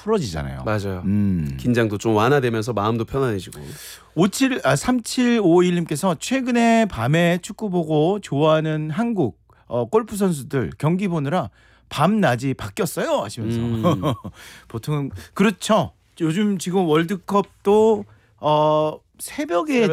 풀어지잖아요. 맞아요. 긴장도 좀 완화되면서 마음도 편안해지고. 3751님께서 최근에 밤에 축구 보고 좋아하는 한국 골프 선수들 경기 보느라 밤낮이 바뀌었어요 하시면서 보통 그렇죠. 요즘 지금 월드컵도 새벽에